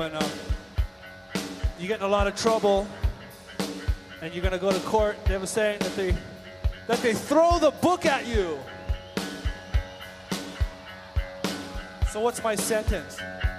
And you get in a lot of trouble, and you're gonna go to court. They were saying that they throw the book at you. So what's my sentence?